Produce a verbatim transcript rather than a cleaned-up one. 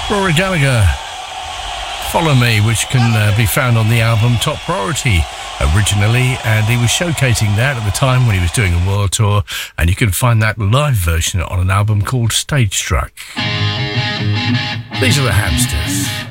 Rory Gallagher, Follow Me, which can uh, be found on the album Top Priority originally, and he was showcasing that at the time when he was doing a world tour, and you can find that live version on an album called Stage Struck. These are the Hamsters.